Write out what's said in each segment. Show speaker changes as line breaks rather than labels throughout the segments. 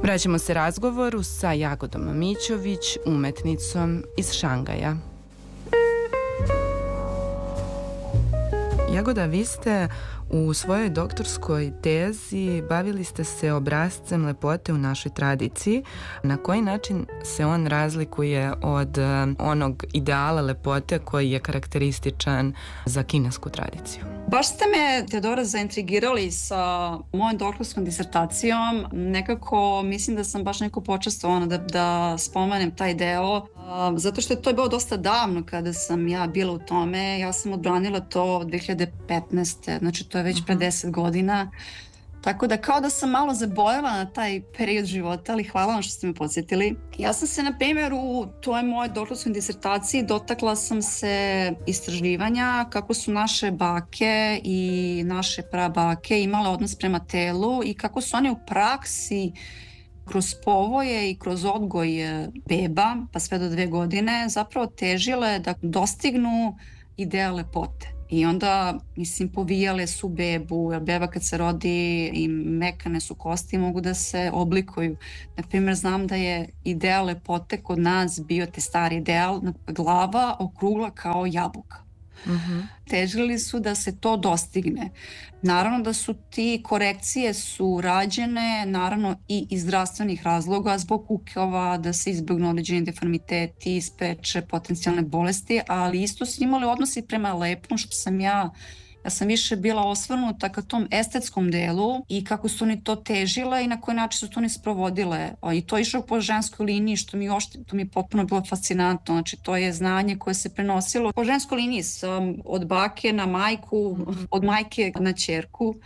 Vraćamo se razgovoru sa Jagodom Mićović, umetnicom iz Šangaja. Jagoda, vi ste u svojoj doktorskoj tezi bavili ste se obrascem lepote u našoj tradiciji. Na koji način se on razlikuje od onog ideala lepote koji je karakterističan za kinesku tradiciju?
Baš ste me, Teodora, zaintrigirali sa mojom doktorskom disertacijom. Nekako mislim da sam baš neko počastvovana da spomenem taj deo, zato što je to bilo dosta davno kada sam ja bila u tome. Ja sam odbranila to 2015. Znači to je već pre 10 godina. Tako da kao da sam malo zaboravila na taj period života, ali hvala vam što ste me podsjetili. Ja sam se, na primjer, u toj mojoj doktorskoj disertaciji dotakla sam se istraživanja kako su naše bake i naše prabake imale odnos prema telu i kako su one u praksi kroz povoje i kroz odgoj beba, pa sve do 2 godine, zapravo težile da dostignu ideal lepote. I onda, povijale su bebu, jer beba kad se rodi i mekane su kosti, mogu da se oblikuju. Naprimjer, znam da je ideal lepote kod nas bio te stari ideal, glava okrugla kao jabuka. Težili su da se to dostigne. Naravno da su ti korekcije su rađene naravno i iz zdravstvenih razloga, zbog kukova, da se izbjegnu određeni deformiteti, ispreče potencijalne bolesti, ali isto su imali odnosi prema lepom, što sam ja sam više bila osvrnuta ka tom estetskom delu i kako su oni to težile i na koji način su to oni sprovodile. I to je išlo po ženskoj liniji, što mi je potpuno bilo fascinantno. Znači, to je znanje koje se prenosilo po ženskoj liniji, od bake na majku, od majke na ćerku,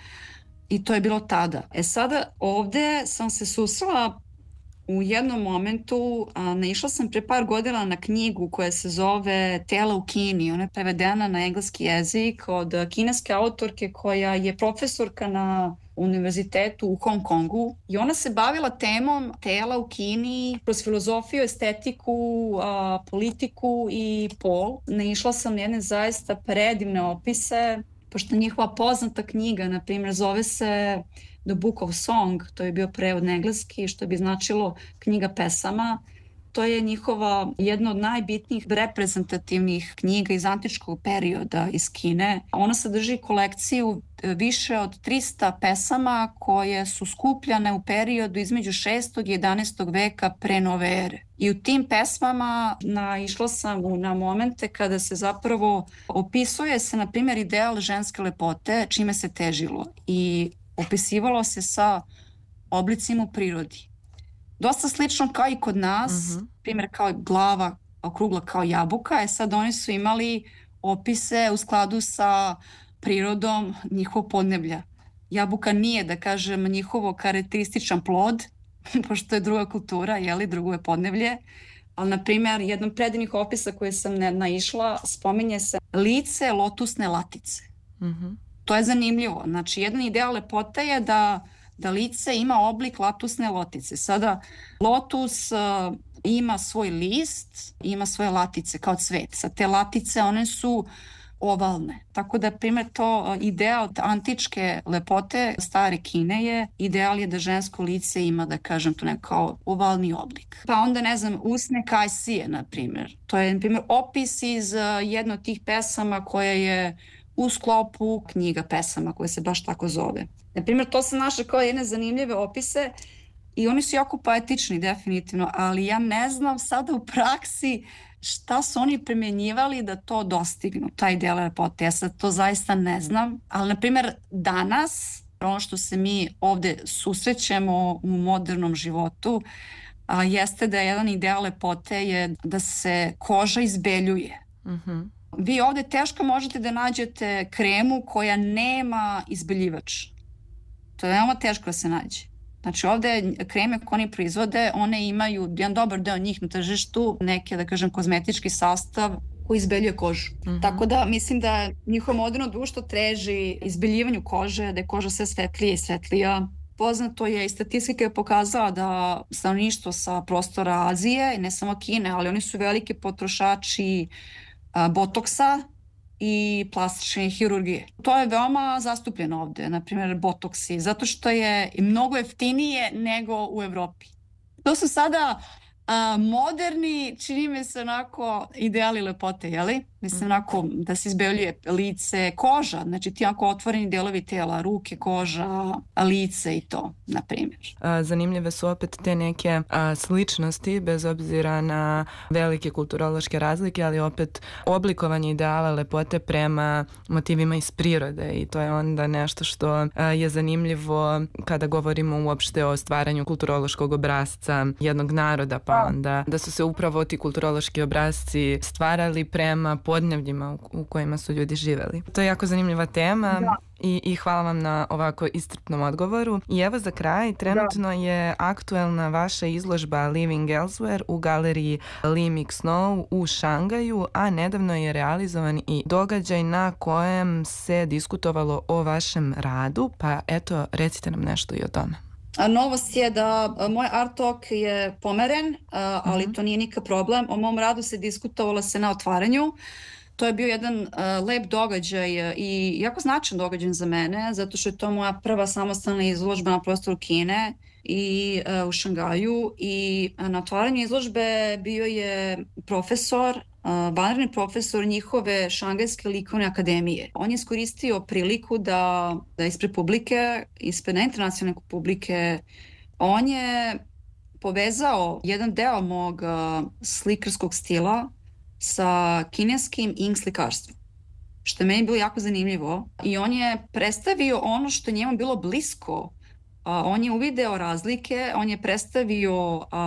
i to je bilo tada. Sada ovde sam se susrela u jednom momentu, naišla sam pre par godina na knjigu koja se zove Tela u Kini. Ona je prevedena na engleski jezik od kineske autorke koja je profesorka na univerzitetu u Hong Kongu i ona se bavila temom tela u Kini kroz filozofiju, estetiku, politiku i pol. Naišla sam na jedne zaista predivne opise, pošto njihova poznata knjiga, na primjer, zove se The Book of Song, to je bio prevod na engleski, što bi značilo knjiga pesama. To je njihova jedna od najbitnijih reprezentativnih knjiga iz antičkog perioda iz Kine. Ona sadrži kolekciju više od 300 pesama koje su skupljane u periodu između 6. i 11. veka pre nove ere. I u tim pesmama naišla sam na momente kada se zapravo opisuje se, na primjer, ideal ženske lepote, čime se težilo. I opisivalo se sa oblicima u prirodi. Dosta slično kao i kod nas, primjer kao glava okrugla kao jabuka, sad oni su imali opise u skladu sa prirodom njihovog podneblja. Jabuka nije, da kažem, njihovo karakterističan plod, pošto je druga kultura, drugo je podneblje, ali, na primjer, jednom predivnih opisa koje sam naišla, spominje se lice lotusne latice. To je zanimljivo. Znači, jedan ideal lepote je da lice ima oblik lotusne latice. Sada, lotus ima svoj list, ima svoje latice kao cvet. Sad, te latice, one su ovalne. Tako da, primjer, to ideal antičke lepote stare Kine je, ideal je da žensko lice ima, da kažem, to nekao ovalni oblik. Pa onda, ne znam, usne kajsije, na primjer. To je, na primjer, opis iz jedne od tih pesama koja je u sklopu knjiga pesama koja se baš tako zove. Na primjer, to sam našla kao jedne zanimljive opise i oni su jako poetični, definitivno, ali ja ne znam sada u praksi šta su oni primjenjivali da to dostignu, taj ideal lepote. Ja sad to zaista ne znam, ali, na primjer, danas, ono što se mi ovde susrećemo u modernom životu, jeste da jedan ideal lepote je da se koža izbeljuje. Vi ovde teško možete da nađete kremu koja nema izbeljivač. To je veoma teško da se nađe. Znači, ovde kreme koje oni proizvode, one imaju jedan dobar deo njih na tržištu, neke, da kažem, kozmetički sastav koji izbeljuje kožu. Tako da mislim da njihovo moderno društvo teži izbeljivanju kože, da je koža sve svetlija i svetlija. Poznato je i statistika je pokazala da stanovništvo sa prostora Azije, ne samo Kine, ali oni su veliki potrošači botoksa i plastične hirurgije. To je veoma zastupljeno ovde, na primjer botoksi, zato što je mnogo jeftinije nego u Evropi. To su sada moderni, čini mi se onako ideali lepote, jeli? Mislim onako da se izbeljuje lice, koža, znači ti onako otvoreni delovi tela, ruke, koža, lice i to, na primjer.
Zanimljive su opet te neke sličnosti, bez obzira na velike kulturološke razlike, ali opet oblikovanje ideala lepote prema motivima iz prirode i to je onda nešto što je zanimljivo kada govorimo uopšte o stvaranju kulturološkog obrasca jednog naroda, pa onda da su se upravo ti kulturološki obrasci stvarali prema podnevljima u kojima su ljudi živeli. To je jako zanimljiva tema. Da. I hvala vam na ovako iscrpnom odgovoru. I evo za kraj, trenutno je aktuelna vaša izložba Living Elsewhere u galeriji Lee Mik-Snow u Šangaju, a nedavno je realizovan i događaj na kojem se diskutovalo o vašem radu, pa eto, recite nam nešto i o tome.
Novost je da moj art talk je pomeren, ali to nije nikakav problem. O mom radu se diskutovalo na otvaranju. To je bio jedan lep događaj i jako značajan događaj za mene, zato što je to moja prva samostalna izložba na prostoru Kine i u Šangaju. I na otvaranju izložbe bio je profesor, vanredni profesor njihove Šangajske likovne akademije. On je iskoristio priliku da ispred publike, ispred internacionalne publike, on je povezao jedan deo mog slikarskog stila sa kineskim ink slikarstvom, što je meni bilo jako zanimljivo. I on je predstavio ono što njemu bilo blisko. On je uvideo razlike, on je predstavio